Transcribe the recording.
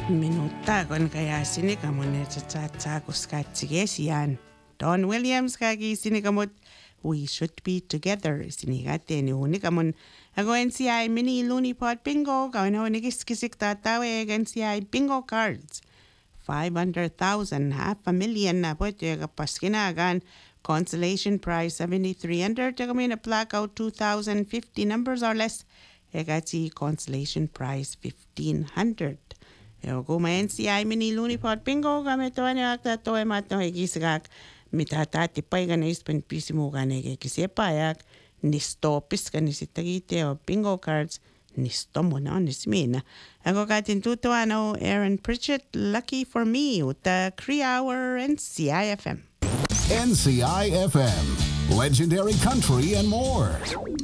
Minuta kon kaya sinikamot sa kuskatsiesian. Don Williams kagi sinikamot We Should Be Together. Sinigate ni unikamon. Ako NCI mini loony pot bingo. Kawin ho nikiskisik tatawe NCI bingo cards. 500,000, $500,000 na po ito yung paskinagan. Consolation prize 7,300. Ito kami na blackout 2,050 numbers or less. Eka consolation prize 1,500. Kung may NCI mini loony pot bingo kami to ano akta to ay mat no higisagak mitata tipay ka na ispan pisimo ka na kisipayak nistopis ka ni sitagite o bingo cards nisto mo na nismina. Ako katin tuto ano Aaron Pritchett, Lucky for Me uta 3 hour NCI FM. NCI FM, legendary country and more.